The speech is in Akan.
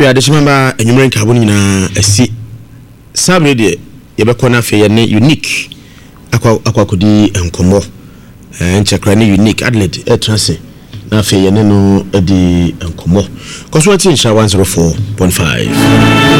Maybe I just remember a numeric carbon a see some radio Yabakona Fay unique aquacudi and combo and Chakrani unique athlete a transit. Now Fay no Eddie and combo. Cause what in 104.5.